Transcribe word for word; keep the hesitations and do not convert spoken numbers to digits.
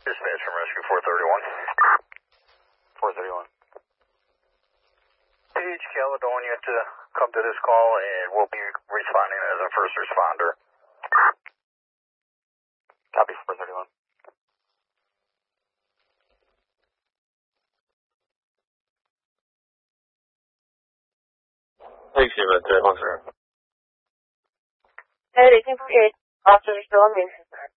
Dispatch from Rescue four thirty-one. four thirty-one. Page Caledonia to come to this call, and we'll be responding as a first responder. Copy four thirty-one. Thanks, you meant to. Hey, thank you for your officers still on me.